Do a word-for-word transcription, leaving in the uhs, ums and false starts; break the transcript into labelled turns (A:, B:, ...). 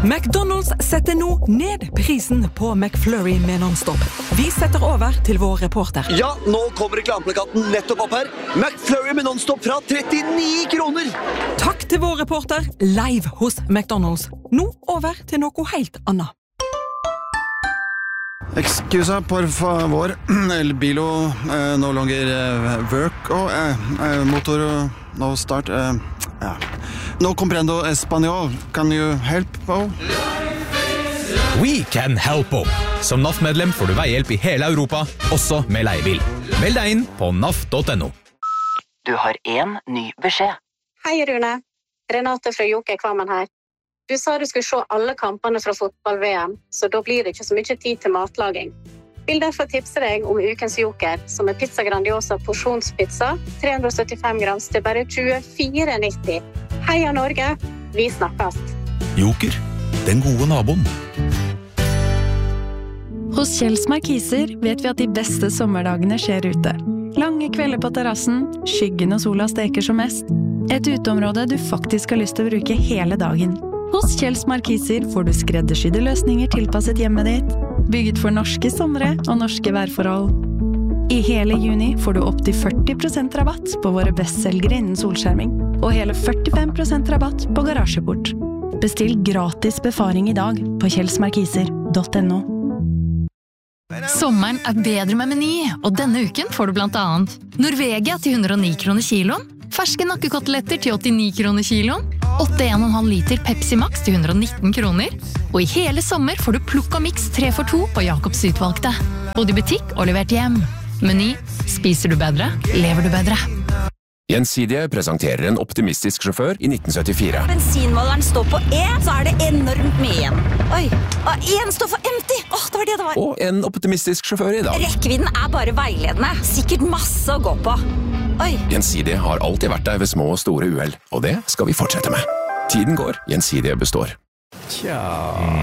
A: McDonald's setter nå ned prisen på McFlurry med non-stop. Vi setter over til vår reporter.
B: Ja, nå kommer reklameplakaten nettopp opp her. McFlurry med non-stop fra trettioni kroner.
A: Takk til vår reporter live hos McDonald's. Nå over til noe helt annet.
C: Excusa, por favor. El bilo eh, no longer eh, work. Oh, eh, eh, motor no start. Eh, ja. No comprendo español. Can you help? Oh?
D: We can help. Som N A F-medlem får du veihjelp i hele Europa, også med leiebil. Meld deg inn på naf punktum no.
E: Du har en ny beskjed.
F: Hei Rune, Renate fra Joker Kvammen her. Du sa du skulle se alle kampene fra fotball-V M, så da blir det ikke så mye tid til matlaging. Vil derfor tipse deg om ukens Joker, som er pizza grandiosa porsjonspizza, tre hundre og syttifem grams til bare tjuefire nitti. Heia Norge, vi snakkes.
G: Joker, den gode naboen.
H: Hos Kjells Markiser vet vi at de beste sommerdagene skjer ute. Lange kvelder på terrassen, skyggen og sola steker som mest. Et uteområde du faktisk har lyst til å bruke hele dagen. Hos Kjells Markiser får du skreddersydde løsninger tilpasset hjemmet ditt, bygget for norske somre og norske værforhold. I hele juni får du opp til førti prosent rabatt på våre bestselgere innen solskjerming, og hele førtifem prosent rabatt på garasjeport. Bestill gratis befaring i dag på kjellsmarkiser punktum no.
I: Sommeren er bedre med Meny, og denne uken får du blant annet Norvegia til hundre og ni kroner kiloen, ferske nakkekoteletter til åttini kroner kiloen, åtte komma fem liter Pepsi Max til hundre og nitten kroner, og i hele sommer får du Plukka Mix tre for to på Jacobs utvalgte. Både i butikk og levert hjem. Meny. Spiser du bedre, lever du bedre.
J: Gjensidige presenterer en optimistisk sjåfør i nitten syttifire.
K: Bensinmåleren står på E, så er det enormt mye igjen. Oi, og en står for empty. Åh, det var det det var.
J: Og en optimistisk sjåfør i dag.
K: Rekkevidden er bare veiledende. Sikkert masse å gå på. Oi.
J: Gjensidige har alltid vært der ved små og store uheld, og det skal vi fortsette med. Tiden går, Gjensidige består.
C: Tja...